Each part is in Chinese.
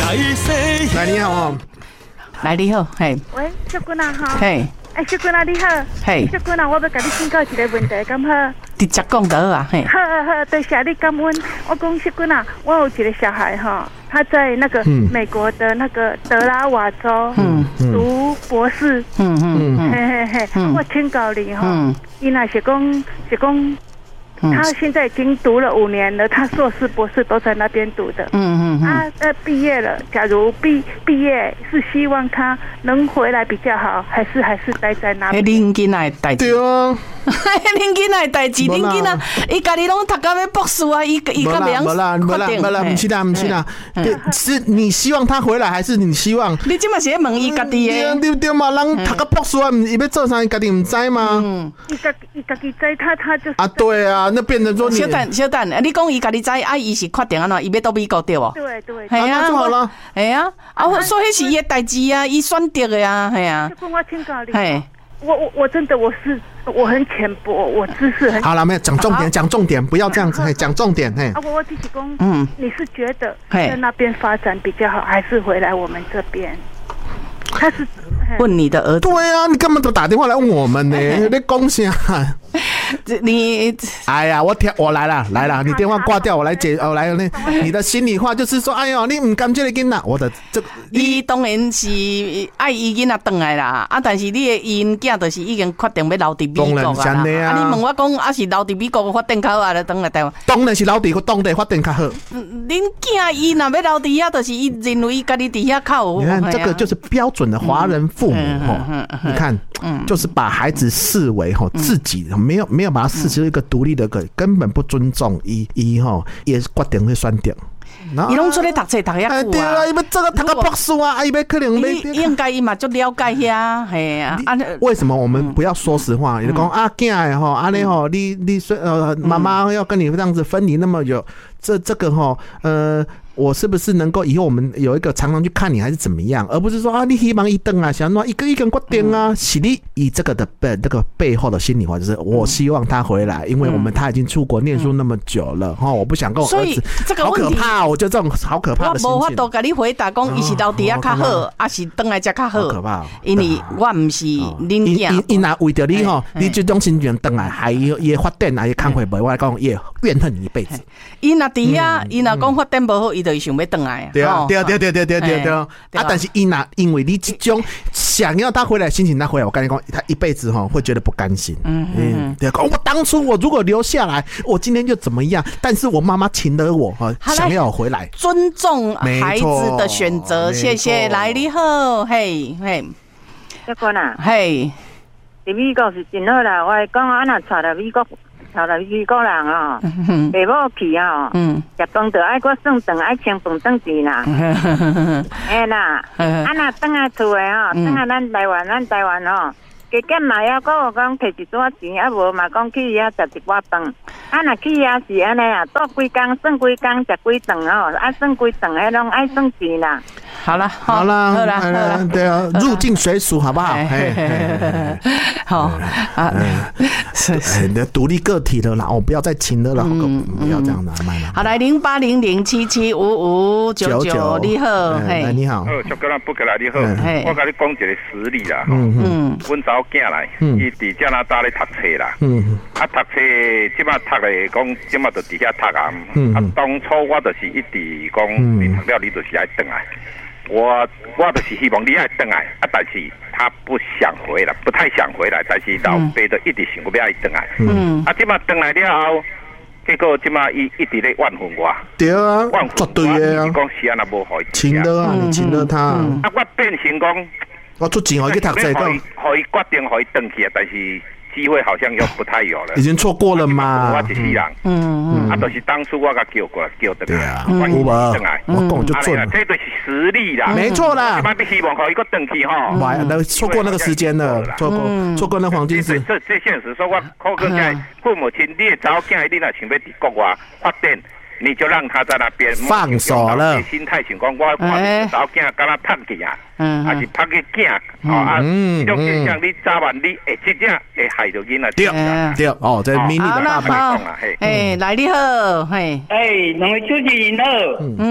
来，你好哦。 来，你好，嘿。 喂，小君啊，哈。 嘿。 小君啊，你好。 嘿。 小君啊，我要跟你请教一个问题，敢好？ 直接讲得啊，嘿。 好，多谢你感恩。我讲小君啊，我有一个小孩哈，他在那个美国的那个德拉瓦州读博士。嘿嘿嘿，我请教你哈，伊那是讲。他现在已经读了5年了，他硕士、博士都在那边读的。毕业了。假如毕业是希望他能回来比较好，还是待在那边？ 恁囡仔的代志。 对啊。 恁囡仔的代志，恁囡仔伊家己拢读到要博士啊，伊较袂晓决定。 不是啦，是你希望他回来，还是你希望？ 你即嘛是问伊家己的。 对嘛，人读到博士啊，伊要做啥？伊家己唔知吗？ 伊家己知，他就是啊，对啊，那变成说你小等，你讲伊家己知啊，伊是确定安怎？伊要到美国对无？ 对， 系啊， 就好了。 系啊，所以是伊的代志啊，伊选择的啊，系啊。 就跟我请教你。我真的我很浅薄，我知识很。 好了，没有讲重点，不要这样子，讲重点，嘿。 我弟弟公，你是觉得在那边发展比较好，还是回来我们这边？他是问你的儿子。 对啊，你干嘛都打电话来问我们呢？你讲啥？ 你哎呀，我来了，你电话挂掉，我来来你的心里话就是说，哎呦，你唔甘这个囡仔，我的这伊当然是爱伊囡仔回来啦，但是你的因囝就是已经决定要留伫美国啊。你问我讲，是留伫美国发展较好，还是回来台湾？ 当然是留伫当地发展较好。 恁囝伊若要留伫遐，就是伊认为伊家己伫遐较好。 你看这个就是标准的华人父母你看，就是把孩子视为自己没有把他视成一个独立的个，根本不尊重伊也决定去选择。 伊拢出来读册读遐久啊， 对啊，伊要这个读个博士啊，伊要可能应该伊嘛就了解遐，嘿啊。 为什么我们不要说实话？你讲啊，囝的安尼你妈妈要跟你这样子分离那么久，这个我是不是能够以后我们有一个常常去看你还是怎么样，而不是说啊你希望一等啊，想说一个决定啊，是你以这个的这个背后的心里话就是我希望他回来，因为他已经出国念书那么久了我不想跟我儿子。所以这个问题好可怕，我觉得这种好可怕的心情。 我无法度跟你回答讲伊是留伫遐较好，还是回来才较好。 好可怕， 因为我不是恁囝。 伊若为着你你这种心情回来，还也发展还也看回不，我讲也怨恨你一辈子。 伊若伫遐，伊若讲发展不好，伊就想要回来啊。 对啊，但是因为你这种想要他回来的心情，他回来，我跟你讲，他一辈子会觉得不甘心。对，我当初我如果留下来，我今天就怎么样？但是我妈妈请了我想要我回来， 尊重孩子的选择。谢谢，来你好，嘿。 小君啊， 嘿， 伫美国是真好啦，我讲我若娶来美国。头来美国人爸母去食饭就爱搁算顿，爱清饭顿钱啦。哎啦，若转来厝诶转来咱台湾加减嘛要搁讲摕一撮钱，无嘛讲去遐食一碗饭。若去遐是安尼住几工算几工，食几顿爱算几顿，迄拢爱算钱啦。 好了， 对啊，入境随俗，好不好？ 好啊， 独立个体的啦，不要再请了啦，不要这样的。 好，来0800775599，你好， 你好， 小哥不给来你好，我跟你讲一个实例啦，阮查某囝来，伊伫加拿大咧读册啦，读册即马读咧讲，即马就伫遐读啊，当初我就是一直讲，你读了你就是爱转来。我就是希望你爱回来但是他不想回来，不太想回来，但是老爸就一直想要爱回来。即马回来了后，结果即马伊一直咧怨恨我。 对啊， 绝对的啊。伊讲是安那无互伊。 请了啊，你请了他。 我变成讲， 我出钱互伊去读册， 互伊决定互伊回去啊，但是机会好像又不太有了， 已经错过了嘛。 我一世人，就是当初我甲叫过来，叫回来， 有无？我讲就准了， 这就是实力啦， 没错啦。 你希望可以个回去错过那个时间了，错过那黄金时。 这现实说，我可能在父母亲，你的查某囝，你若想要伫国外发展，你就让他在那边放手了。 心态情况，我看查某囝敢若拍去啊。还是拍个囝，这种现象你早晚你真正会害到囡仔。 对，这迷你的爸爸来你好， 两位主持人好，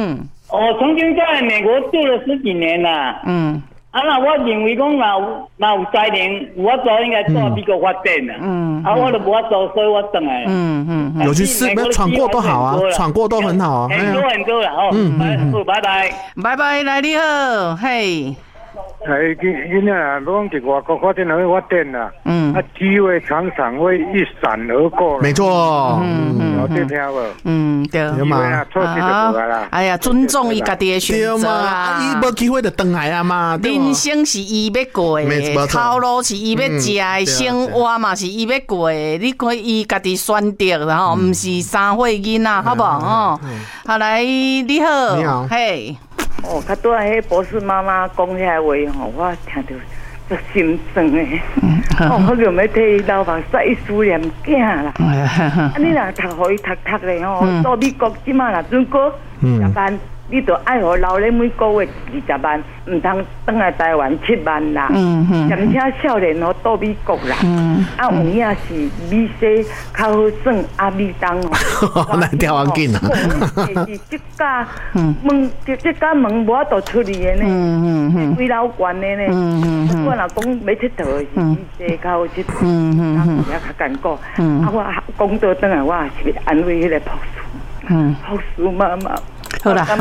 曾经在美国住了10几年啦。那我认为讲，那有才能，我早应该到美国发展啦。我都无法做，所以我回来。 有去试，没有闯过都好啊，闯过都很好啊。 很多啦，好，拜拜， 拜拜，来你好，嘿。 今天啊，拢伫外国发展会发展啦，机会常常会一闪而过。 没错， 有这听无？ 对嘛， 错失就无啦。 哎呀，尊重伊家己的选择啊， 伊无机会就回来啊嘛。 人生是伊要过的，头路是伊要食的，生活嘛是伊要过的，你可以伊家己选择，然后唔是三岁囡仔，好不好？好来，你好， 你好， 嘿。 较拄仔迄博士妈妈讲遐话吼，我听着足心酸诶。我就要替伊流目屎思念囝啦。你若互伊读咧吼，到美国即马若准过10万，你就爱互留咧每个月20万，唔通转来台湾7万啦。而且少年吼到美国啦，有影是美西较好耍，美东哦，难调安紧啊。 是即家门，即家门无法度出去的呢，几老悬的呢。我若讲要佚佗是美西较好佚佗，也较艰苦。我工作转来，我也是要安慰迄个朴素妈妈。 好啦，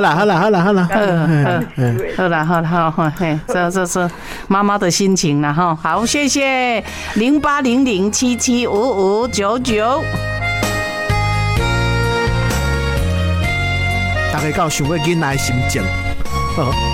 嘿，这妈妈的心情啦哈。好，谢谢0800775599。 大家到想过囡仔的心情，好。